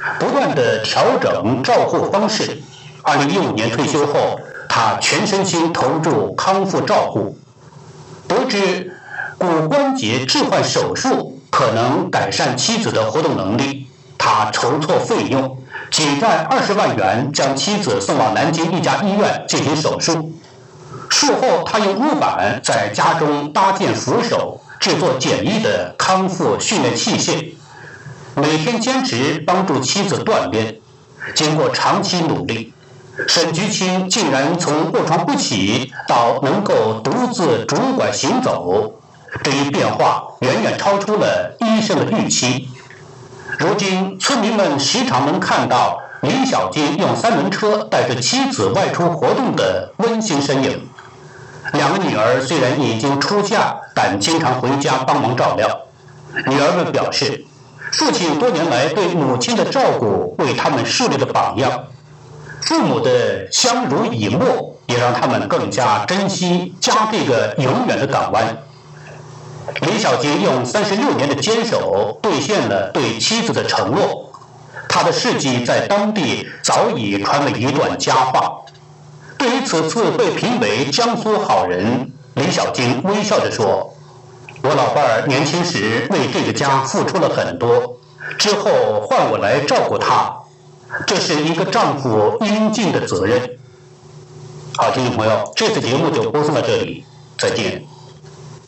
不断地调整照护方式。2015年退休后，他全身心投入康复照护。得知骨关节置换手术可能改善妻子的活动能力，他筹措费用，挤占20万元将妻子送往南京一家医院进行手术。术后，他用木板在家中搭建扶手，制作简易的康复训练器械，每天坚持帮助妻子锻炼。经过长期努力，沈菊清竟然从卧床不起到能够独自拄拐行走，这一变化远远超出了医生的预期。如今，村民们时常能看到李小金用3轮车带着妻子外出活动的温馨身影。2个女儿虽然已经出嫁，但经常回家帮忙照料。女儿们表示，父亲多年来对母亲的照顾为他们树立了榜样，父母的相濡以沫也让他们更加珍惜家这个永远的港湾。李小金用36年的坚守兑现了对妻子的承诺，他的事迹在当地早已传为一段佳话。对于此次被评为江苏好人，李小金微笑着说：“我老伴儿年轻时为这个家付出了很多，之后换我来照顾她，这是一个丈夫应尽的责任。”好，听众朋友，这次节目就播送到这里，再见。